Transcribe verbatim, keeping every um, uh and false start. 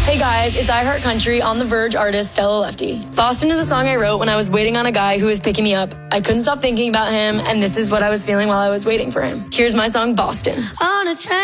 Hey guys, it's I Heart Country on The Verge artist Stella Lefty. Boston is a song I wrote when I was waiting on a guy who was picking me up. I couldn't stop thinking about him, and this is what I was feeling while I was waiting for him. Here's my song, Boston. On a train.